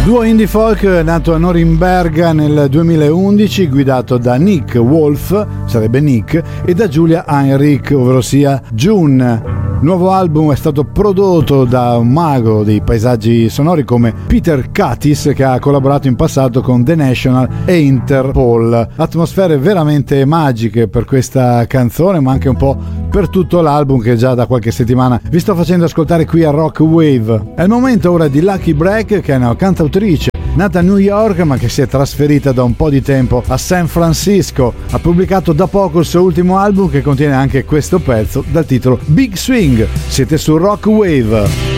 Duo indie folk nato a Norimberga nel 2011, guidato da Nick Wolf, sarebbe Nick, e da Julia Heinrich, ovvero sia June. Il nuovo album è stato prodotto da un mago dei paesaggi sonori come Peter Katis, che ha collaborato in passato con The National e Interpol. Atmosfere veramente magiche per questa canzone, ma anche un po' per tutto l'album che già da qualche settimana vi sto facendo ascoltare qui a Rock Wave. È il momento ora di Lucky Break, che è una cantautrice nata a New York ma che si è trasferita da un po' di tempo a San Francisco. Ha pubblicato da poco il suo ultimo album, che contiene anche questo pezzo dal titolo Big Swing. Siete su Rock Wave.